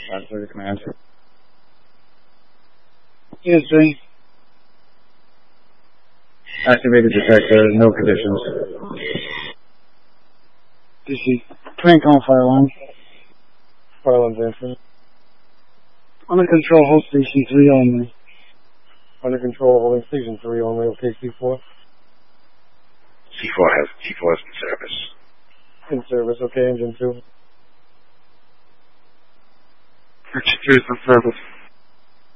Answer the command. ESG. Activated detector, no conditions. DC. Crank on fire alarm. Fire alarm's answering. Under control, hold station 3 only. Under control, holding station 3 only. Okay, C4. C4 is in service. In service, okay, engine 2. Engine 2 is in service.